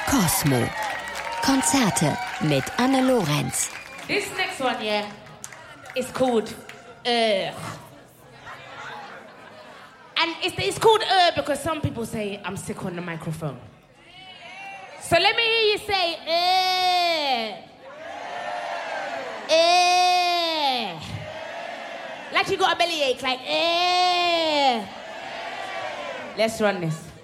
Cosmo. Konzerte mit Anne Lorenz. This next one, yeah, is called And it's called because some people say I'm sick on the microphone. So let me hear you say like you got a bellyache, like Let's run this.